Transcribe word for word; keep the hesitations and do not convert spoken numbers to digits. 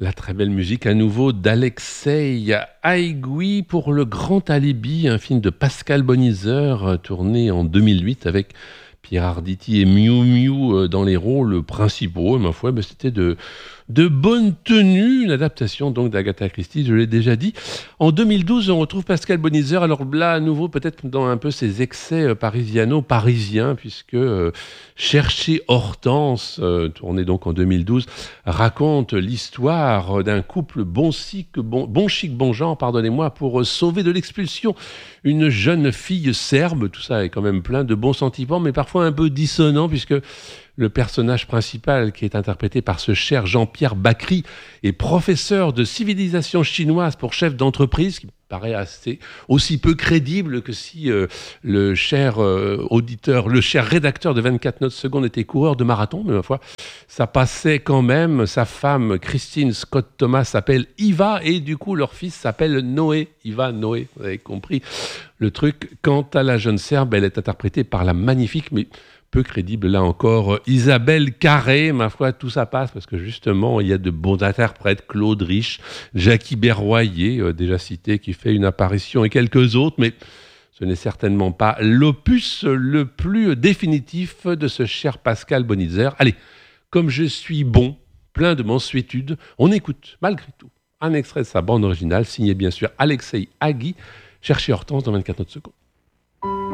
La très belle musique à nouveau d'Alexei Haïgoui pour Le Grand Alibi, un film de Pascal Bonizeur euh, tourné en deux mille huit avec Pierre Arditi et Miu Miu euh, dans les rôles principaux. Et ma foi, ben, c'était de, de bonne tenue, une adaptation donc d'Agatha Christie, je l'ai déjà dit. En deux mille douze, on retrouve Pascal Bonizeur, alors là à nouveau peut-être dans un peu ses excès euh, parisiano-parisiens, puisque euh, Chercher Hortense, euh, tourné donc en deux mille douze, raconte l'histoire d'un couple bon chic, bon, bon chic, bon genre, pardonnez-moi, pour sauver de l'expulsion une jeune fille serbe. Tout ça est quand même plein de bons sentiments, mais parfois un peu dissonant, puisque le personnage principal, qui est interprété par ce cher Jean-Pierre Bacry, est professeur de civilisation chinoise pour chef d'entreprise, qui paraît assez aussi peu crédible que si euh, le cher euh, auditeur, le cher rédacteur de vingt-quatre notes secondes était coureur de marathon, mais ma foi, ça passait quand même. Sa femme, Christine Scott Thomas, s'appelle Iva, et du coup, leur fils s'appelle Noé. Iva, Noé, vous avez compris le truc. Quant à la jeune Serbe, elle est interprétée par la magnifique, mais peu crédible, là encore, Isabelle Carré. Ma foi, tout ça passe, parce que justement, il y a de bons interprètes, Claude Rich, Jackie Berroyer, euh, déjà cité, qui fait une apparition, et quelques autres, mais ce n'est certainement pas l'opus le plus définitif de ce cher Pascal Bonizeur. Allez, comme je suis bon, plein de mansuétude, on écoute, malgré tout, un extrait de sa bande originale, signé bien sûr Alexei Haïgoui, Chercher Hortense dans vingt-quatre notes secondes.